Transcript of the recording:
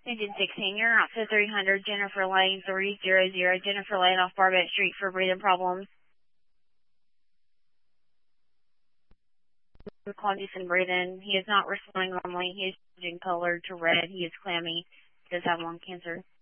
Engine 16, you're out to 300 Jennifer Lane 300, Jennifer Lane off Barbette Street for breathing problems. Clandestine breathing. He is not responding normally. He is changing color to red. He is clammy. He does have lung cancer.